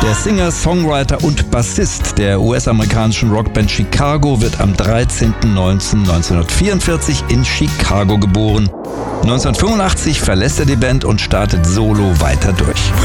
Der Singer, Songwriter und Bassist der US-amerikanischen Rockband Chicago wird am 13.09.1944 in Chicago geboren. 1985 verlässt er die Band und startet solo weiter durch.